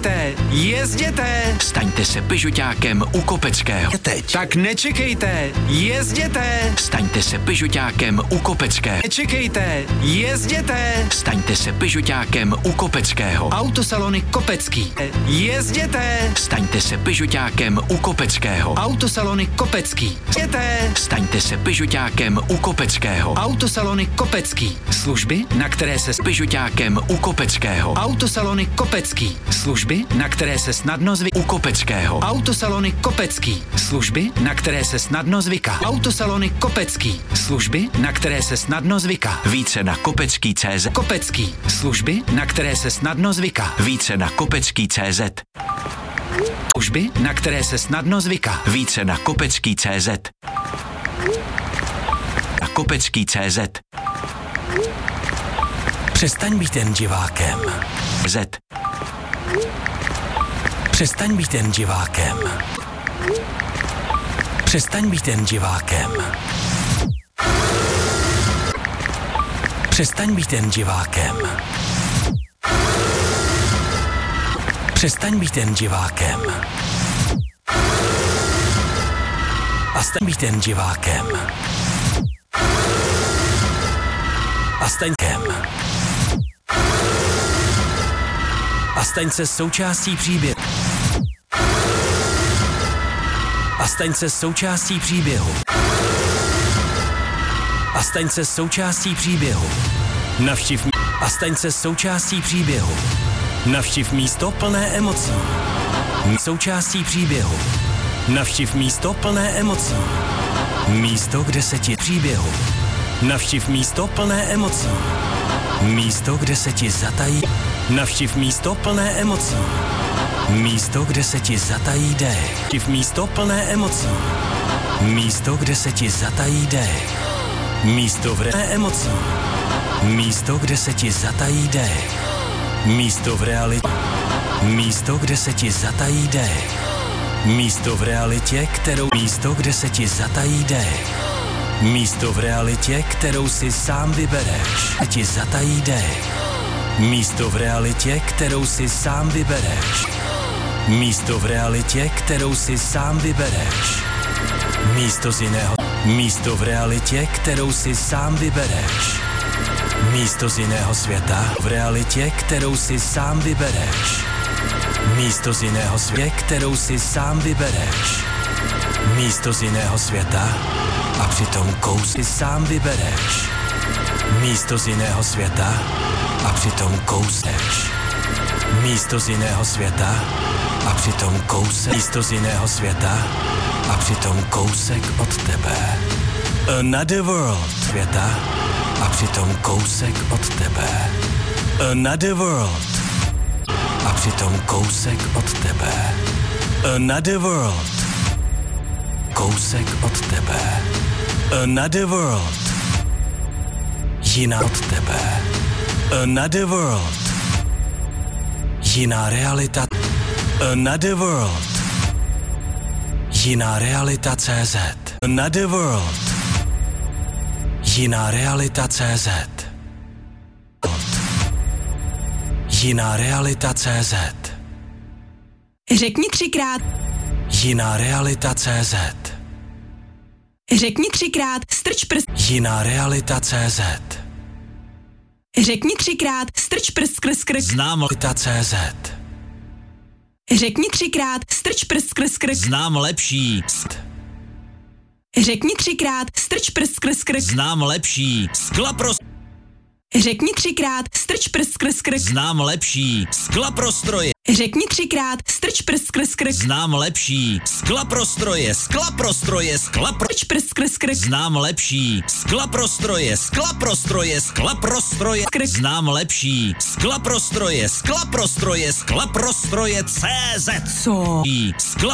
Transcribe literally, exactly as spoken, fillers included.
Nečekejte, jezděte! Staňte se Peugeotákem u Kopeckého. Teď. Tak nečekejte, jezděte! Staňte se Peugeotákem u Kopeckého. Nečekejte, jezděte! Staňte se Peugeotákem u Kopeckého. Autosalony Kopecký. Jezděte! Staňte se Peugeotákem u Kopeckého. Autosalony Kopecký. Jezděte! Staňte se Peugeotákem u Kopeckého. Autosalony Kopecký. Služby, na které se s Peugeotákem u Kopeckého. Autosalony Kopecký. Služby, na které se snadno zvyká. U Kopeckého. Autosalony Kopecký. Služby, na které se snadno zvyká. Autosalony Kopecký. Služby, na které se snadno zvyká. Více na kopecký tečka cé zet. Kopecký. Služby, na které se snadno zvyká. Více na kopecký tečka cé zet. Služby, na které se snadno zvyká. Více na kopecký tečka cé zet. Na kopecký tečka cé zet. Přestaň být jen divákem. Z. Přestaň být jen divákem. Přestaň být jen divákem. Přestaň být jen divákem. Přestaň být jen divákem. A staň být jen divákem. A staňkem. A staň se součástí příběhu. A staň se součástí příběhu. A staň se součástí příběhu. Navštiv a staň se součástí příběhu. Navštiv místo plné emocí. Součástí příběhu. Navštiv místo plné emocí. Místo, kde se ti příběhu. Navštiv místo plné emocí. Místo, kde se ti zatají. Navštiv místo plné emocí. Místo, kde se ti zatají dech. Navštiv místo plné emocí. Místo, kde se ti zatají dech. Místo v re emocí. Místo, kde se ti zatají dech. Místo v realitě. Místo, kde se ti zatají dech. Místo v realitě, kterou místo, kde se ti zatají dech. Místo v realitě, kterou si sám vybereš. Ti zatají dech. Místo v realitě, kterou si sám vybereš. Místo v realitě, kterou si sám vybereš. Místo z jiného. Místo v realitě, kterou si sám vybereš. Místo z jiného světa. V realitě, kterou si sám vybereš. Místo z jiného světa, kterou si sám vybereš. Místo z jiného světa a přitom kousy sám vybereš. Místo z jiného světa a přitom kousneš. Místo z jiného světa a přitom kousek. Místo z jiného světa a přitom kousek od tebe. Another world světa a přitom kousek od tebe. Another world a přitom kousek od tebe. Another world. Kousek od tebe. Another world. Jiná od tebe. Another world. Jiná realita. Another world. Jiná realita tečka cé zet. Another world. Jiná realita tečka cé zet. Jiná realita tečka cé zet. Řekni třikrát. Jiná realita tečka cé zet. Řekni třikrát, strč prst. Jiná realita tečka cé zet. Řekni třikrát, strč prst skrz krk. Znám realita tečka cé zet. Řekni třikrát, strč prst skrz krk. Znám lepší. Řekni třikrát, strč prst skrz krk. Znám lepší. Skla pro... Řekni třikrát, strč prst skrz krk. Znám lepší. Skla prostroje. Řekni třikrát, strč prst skrz krk. Znám lepší. Skla prostroje. Skla prostroje. Skla pro... Strč prst skrz krk. Znám lepší. Skla prostroje. Skla prostroje. Skla prostroje. Krk. Znám lepší. Skla prostroje. Skla prostroje. Skla prostroje. cé zet. Co? Skla